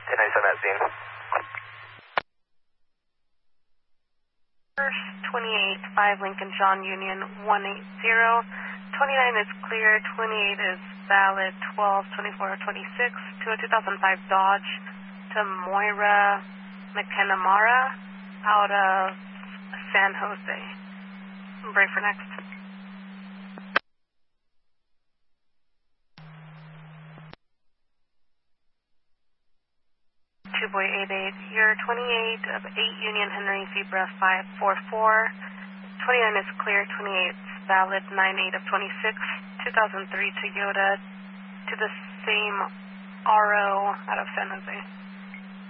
1097 at scene. First, 28, 5 Lincoln John Union 180. 29 is clear, 28 is valid, 12, 24, 26 to a 2005 Dodge to Moira McKenamara out of San Jose. Break for next. Boy 88, you're 28 of 8 Union Henry Zebra 544. 29 is clear, 28 is valid, 98 of 26, 2003 Toyota to the same RO out of San Jose.